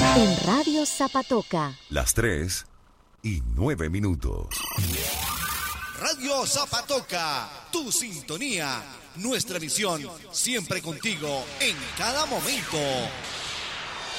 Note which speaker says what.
Speaker 1: En Radio Zapatoca.
Speaker 2: Las 3:09.
Speaker 3: Radio Zapatoca, tu sintonía, nuestra misión, siempre contigo en cada momento.